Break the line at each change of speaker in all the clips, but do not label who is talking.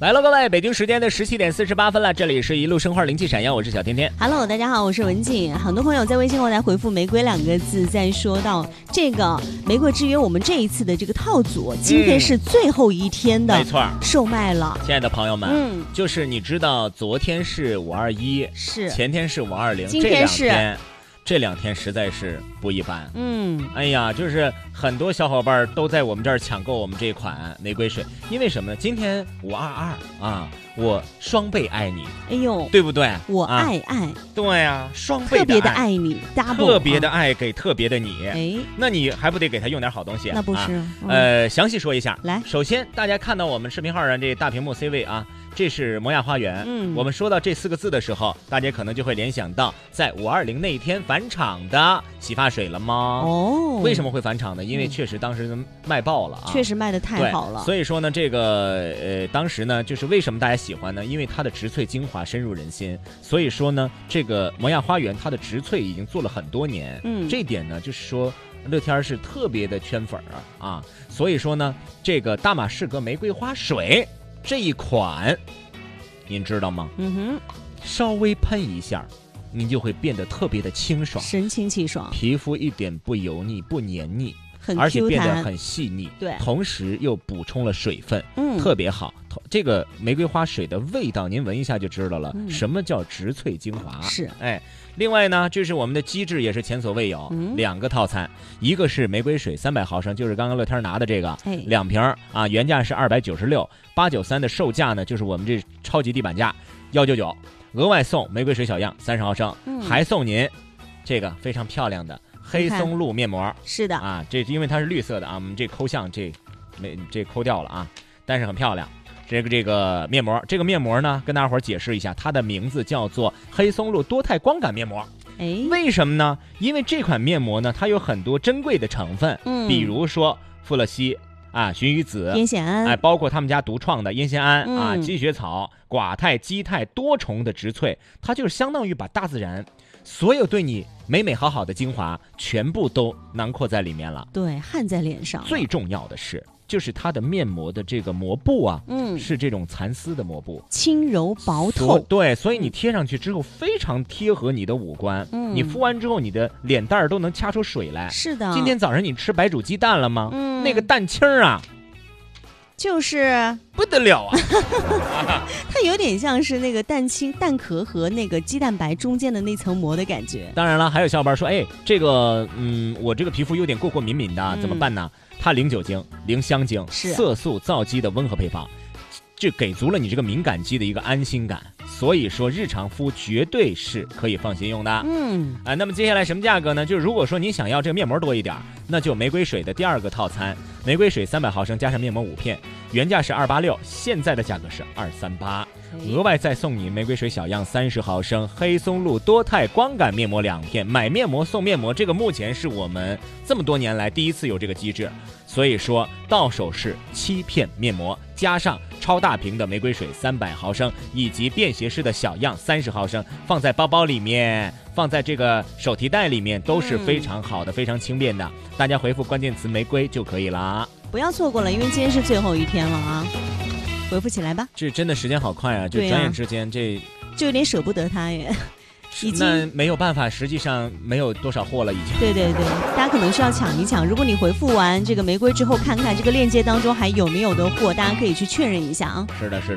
来了，各位，北京时间的17:48了，这里是一路生花灵气闪耀，我是小天天。
Hello， 大家好，我是文静。很多朋友在微信后台回复"玫瑰"2个字，在说到这个玫瑰之约，我们这一次的这个套组，今天是最后一天的，
没错，
售卖了。
亲爱的朋友们，就是你知道，昨天是521，
是
前天是520，
今天是
这两天实在是不一般。哎呀，就是很多小伙伴都在我们这儿抢购我们这款玫瑰水，因为什么呢？今天522啊，我双倍爱你。
哎呦，
对不对？
我爱。
对啊，双倍的爱，
特别的爱你 ，double，
特别的爱给特别的你。
哎，
那你还不得给他用点好东西？
那不是。
详细说一下。
来，
首先大家看到我们视频号上这大屏幕 C 位啊。这是摩亚花园。我们说到这4个字的时候，大家可能就会联想到在520那一天返场的洗发水了吗？为什么会返场呢？因为确实当时卖爆了啊，
确实卖得太好了。
所以说呢，这个当时呢，就是为什么大家喜欢呢？因为它的植萃精华深入人心。所以说呢，这个摩亚花园它的植萃已经做了很多年。这一点呢，就是说乐天是特别的圈粉啊。所以说呢，这个大马士革玫瑰花水。这一款您知道吗？稍微喷一下你就会变得特别的清爽，
神清气爽，
皮肤一点不油腻不黏腻，
很 Q 弹，
而且变得很细腻，
对，
同时又补充了水分，特别好。这个玫瑰花水的味道您闻一下就知道了，什么叫植萃精华。
是，
另外呢，就是我们的机制也是前所未有，2个套餐，一个是玫瑰水300毫升，就是刚刚乐天拿的这个，2瓶啊，原价是296，893的售价呢，就是我们这超级地板价199，额外送玫瑰水小样30毫升，还送您这个非常漂亮的黑松露面膜。
是的
啊，这因为它是绿色的啊，我们这抠像这抠掉了啊，但是很漂亮。这个面膜，这个面膜呢，跟大家伙解释一下，它的名字叫做黑松露多肽光感面膜。为什么呢？因为这款面膜呢，它有很多珍贵的成分，比如说富勒烯啊、寻鱼子、
烟酰胺，
包括他们家独创的烟酰胺啊、积雪草、寡肽、基肽多重的植萃，它就是相当于把大自然所有对你美美好好的精华全部都囊括在里面了。
对，焊在脸上。
最重要的是，就是它的面膜的这个膜布啊，是这种蚕丝的膜布，
轻柔薄透。
对，所以你贴上去之后非常贴合你的五官。你敷完之后，你的脸蛋都能掐出水来。
是的。
今天早上你吃白煮鸡蛋了吗？那个蛋清啊，
就是
不得了啊！
它有点像是那个蛋壳和那个鸡蛋白中间的那层膜的感觉。
当然了，还有小伙伴说，这个我这个皮肤有点过敏的，怎么办呢？它零酒精、零香精、色素、皂基的温和配方，这给足了你这个敏感肌的一个安心感。所以说日常敷绝对是可以放心用的。那么接下来什么价格呢？就是如果说你想要这个面膜多一点，那就玫瑰水的第2个套餐，玫瑰水300毫升加上面膜5片，原价是286，现在的价格是238。额外再送你玫瑰水小样30毫升，黑松露多肽光感面膜2片，买面膜送面膜，这个目前是我们这么多年来第一次有这个机制。所以说到手是7片面膜，加上超大瓶的玫瑰水300毫升，以及便携式的小样30毫升，放在包包里面，放在这个手提袋里面，都是非常好的，非常轻便的。大家回复关键词玫瑰就可以了，
不要错过了，因为今天是最后一天了啊！回复起来吧。
这真的时间好快啊，就转眼之间
就有点舍不得它耶。
那没有办法，实际上没有多少货了已经。
对，大家可能需要抢一抢。如果你回复完这个玫瑰之后，看看这个链接当中还有没有的货，大家可以去确认一下啊。
是的。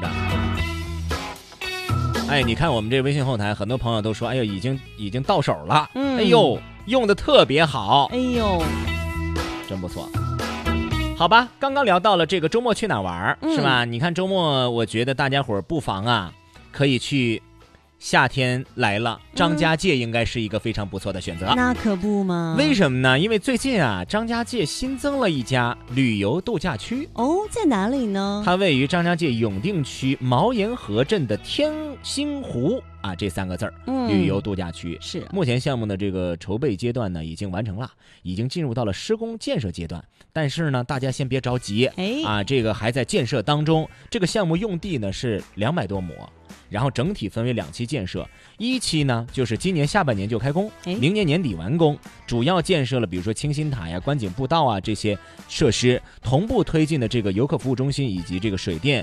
你看我们这微信后台，很多朋友都说，已经到手了，用的特别好，真不错。好吧，刚刚聊到了这个周末去哪玩，是吧？你看周末，我觉得大家伙不妨啊，可以去。夏天来了，张家界应该是一个非常不错的选择。
那可不嘛。
为什么呢？因为最近啊，张家界新增了一家旅游度假区。
在哪里呢？
它位于张家界永定区毛沿河镇的天星湖啊，这3个字儿，旅游度假区。
是。
目前项目的这个筹备阶段呢已经完成了，已经进入到了施工建设阶段。但是呢，大家先别着急，这个还在建设当中。这个项目用地呢是200多亩。然后整体分为2期建设，一期呢就是今年下半年就开工，明年年底完工，主要建设了比如说清新塔呀、观景步道啊这些设施，同步推进的这个游客服务中心以及这个水电